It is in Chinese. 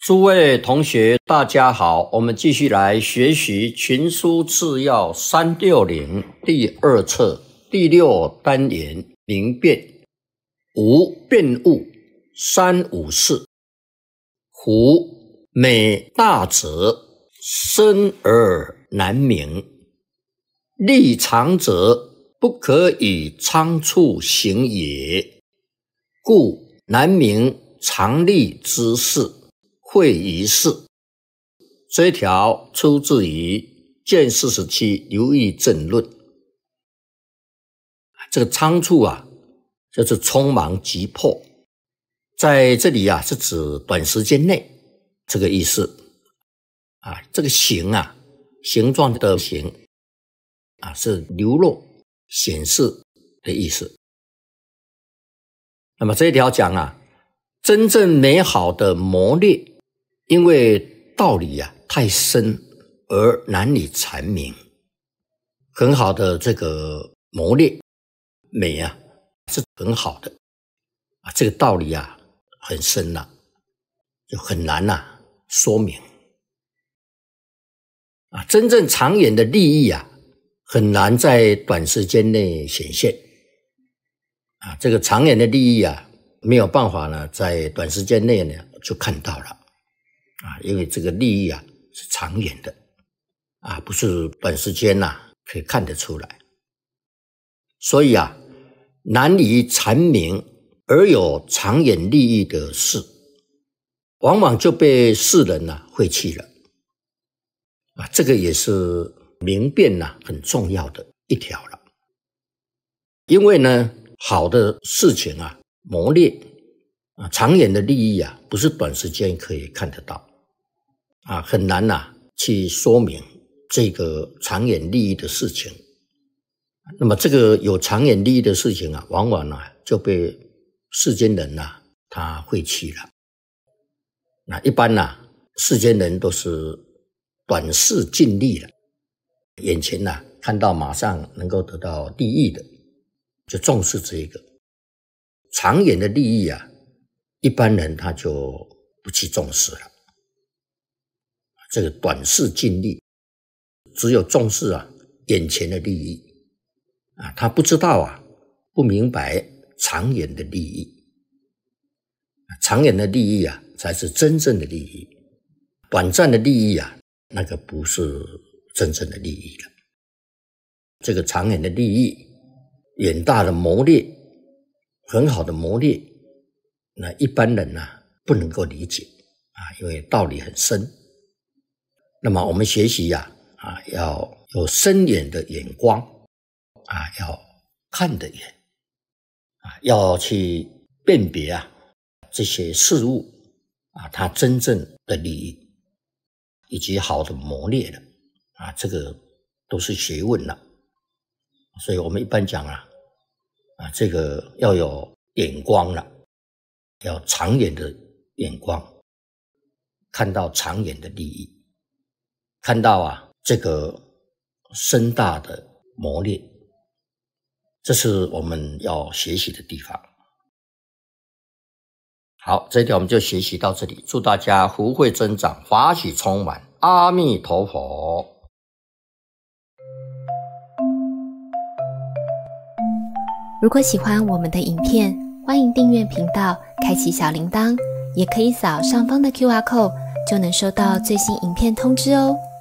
诸位同学大家好，我们继续来学习群书治要360第2册第6单元明辨。无辨物354。夫美大者深而难明，利长者不可以仓促行也，故难明常利之事，会于事。这一条出自于卷47刘义正论。这个仓促就是匆忙急迫，在这里是指短时间内这个意思这个形形状的形是流露显示的意思。那么这一条讲真正美好的磨练，因为道理太深而难以阐明。很好的这个磨练美是很好的这个道理很深就很难说明真正长远的利益很难在短时间内显现这个长远的利益没有办法在短时间内就看到了因为这个利益是长远的不是短时间可以看得出来。所以难以阐明而有长远利益的事，往往就被世人废弃了这个也是明辨很重要的一条了。因为好的事情磨练长远的利益不是短时间可以看得到很难去说明这个长远利益的事情。那么这个有长远利益的事情往往就被世间人他废弃了。那一般世间人都是短视近利了，眼前看到马上能够得到利益的，就重视这个。长远的利益一般人他就不去重视了。这个短视近利，只有重视眼前的利益他不知道不明白长远的利益。长远的利益才是真正的利益，短暂的利益那个不是真正的利益了。这个长远的利益，远大的谋略，很好的谋略，那一般人不能够理解因为道理很深。那么我们学习要有深远的眼光要看得远要去辨别这些事物它真正的利益以及好的磨练了这个都是学问了。所以我们一般讲这个要有眼光了，要长远的眼光，看到长远的利益，看到这个深大的磨练，这是我们要学习的地方。好，这一条我们就学习到这里，祝大家福慧增长，法喜充满，阿弥陀佛。 如果喜欢我们的影片，欢迎订阅频道，开启小铃铛，也可以扫上方的 QR code， 就能收到最新影片通知哦。